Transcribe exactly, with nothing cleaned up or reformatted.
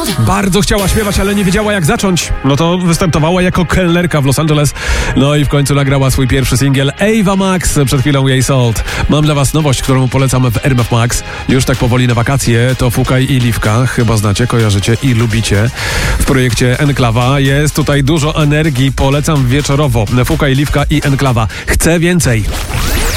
Bardzo chciała śpiewać, ale nie wiedziała jak zacząć. No to występowała jako kelnerka w Los Angeles. No i w końcu nagrała swój pierwszy singiel Ava Max, przed chwilą jej Salt. Mam dla was nowość, którą polecam w R M F Max. Już tak powoli na wakacje to Fukaj i Liwka. Chyba znacie, kojarzycie i lubicie. W projekcie Enklawa jest tutaj dużo energii. Polecam wieczorowo. Fukaj, Liwka i Enklawa. Chcę więcej.